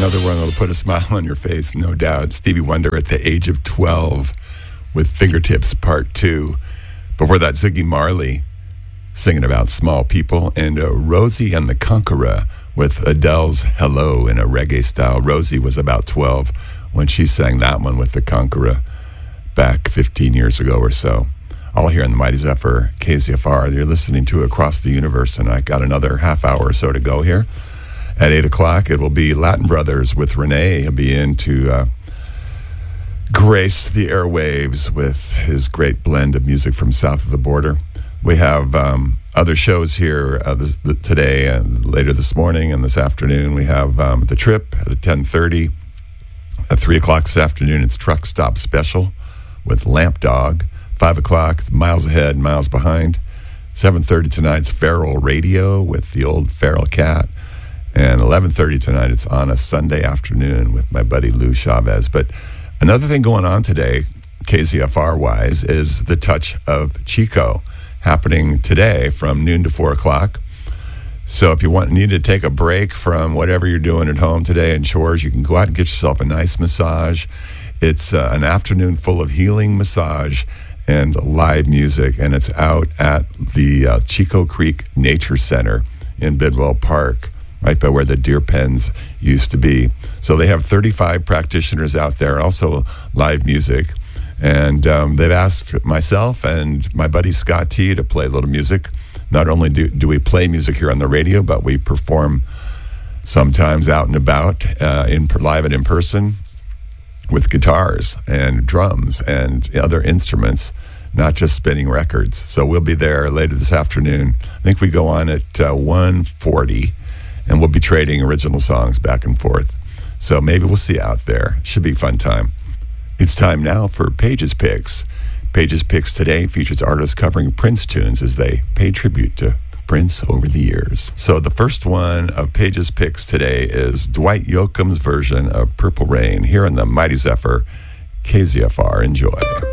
Another one that'll put a smile on your face, no doubt. Stevie Wonder at the age of 12 with Fingertips Part 2. Before that, Ziggy Marley singing about small people. And Rosie and the Conqueror with Adele's Hello in a reggae style. Rosie was about 12 when she sang that one with the Conqueror back 15 years ago or so. All here in the Mighty Zephyr, KZFR. You're listening to Across the Universe, and I got another half hour or so to go here. At 8 o'clock, it will be Latin Brothers with Renee. He'll be in to grace the airwaves with his great blend of music from south of the border. We have other shows here today and later this morning and this afternoon. We have The Trip at 10:30. At 3 o'clock this afternoon, it's Truck Stop Special with Lamp Dog. 5 o'clock, it's Miles Ahead, Miles Behind. 7:30 tonight's Feral Radio with the old feral cat. And 11:30 tonight, it's On a Sunday Afternoon with my buddy Lou Chavez. But another thing going on today, KZFR-wise, is The Touch of Chico, happening today from noon to 4 o'clock. So if you need to take a break from whatever you're doing at home today and chores, you can go out and get yourself a nice massage. It's an afternoon full of healing massage and live music, and it's out at the Chico Creek Nature Center in Bidwell Park, right by where the deer pens used to be. So they have 35 practitioners out there, also live music. And they've asked myself and my buddy Scott T to play a little music. Not only do we play music here on the radio, but we perform sometimes out and about, live and in person, with guitars and drums and other instruments, not just spinning records. So we'll be there later this afternoon. I think we go on at 1:40. And we'll be trading original songs back and forth. So maybe we'll see you out there. Should be a fun time. It's time now for Paige's Picks. Paige's Picks today features artists covering Prince tunes as they pay tribute to Prince over the years. So the first one of Paige's Picks today is Dwight Yoakam's version of Purple Rain here in the Mighty Zephyr, KZFR. Enjoy.